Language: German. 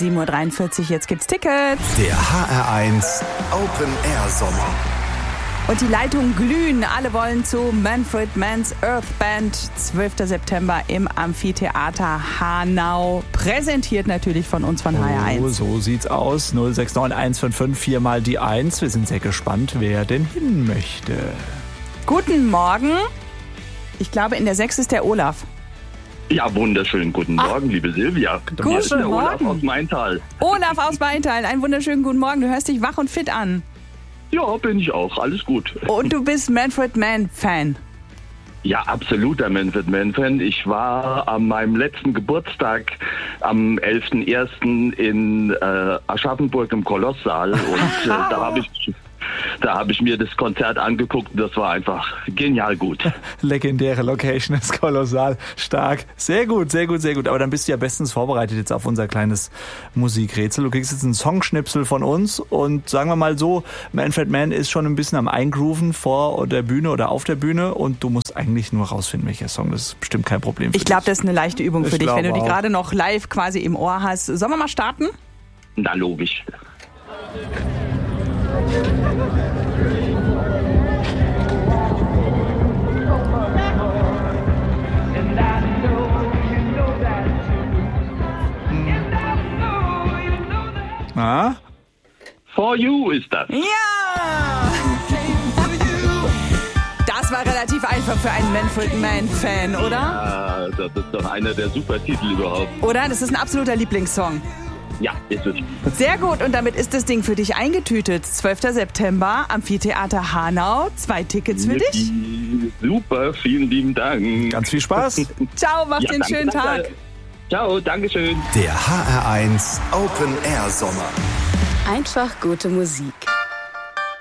7.43 Uhr, jetzt gibt's Tickets. Der HR1 Open Air Sommer. Und die Leitungen glühen. Alle wollen zu Manfred Mann's Earth Band. 12. September im Amphitheater Hanau. Präsentiert natürlich von uns von HR1. Oh, so sieht's aus. 069155 4 mal die 1. Wir sind sehr gespannt, wer denn hin möchte. Guten Morgen. Ich glaube, in der 6 ist der Olaf. Ja, wunderschönen guten Morgen, liebe Silvia. Hier ist der Olaf aus Maintal. Olaf aus Maintal, einen wunderschönen guten Morgen. Du hörst dich wach und fit an. Ja, bin ich auch. Alles gut. Und du bist Manfred Mann-Fan. Ja, absoluter Manfred Mann-Fan. Ich war an meinem letzten Geburtstag am 11.01. in Aschaffenburg im Kolosssaal und da habe ich mir das Konzert angeguckt und das war einfach genial gut. Legendäre Location, ist kolossal stark. Sehr gut, sehr gut, sehr gut. Aber dann bist du ja bestens vorbereitet jetzt auf unser kleines Musikrätsel. Du kriegst jetzt einen Songschnipsel von uns und sagen wir mal so, Manfred Mann ist schon ein bisschen am Eingrooven vor der Bühne oder auf der Bühne und du musst eigentlich nur rausfinden, welcher Song. Das ist bestimmt kein Problem für dich. Ich glaube, das ist eine leichte Übung für dich, wenn du die auch gerade noch live quasi im Ohr hast. Sollen wir mal starten? Na, logisch. Ah? For You ist das. Ja! Das war relativ einfach für einen Manfred Mann-Fan, oder? Ja, das ist doch einer der super Titel überhaupt. Oder? Das ist ein absoluter Lieblingssong. Ja, ist es. Sehr gut, und damit ist das Ding für dich eingetütet. 12. September, Amphitheater Hanau. 2 Tickets für dich. Super, vielen lieben Dank. Ganz viel Spaß. Ciao, mach dir einen danke, schönen danke. Tag. Ciao, Dankeschön. Der HR1 Open Air Sommer. Einfach gute Musik.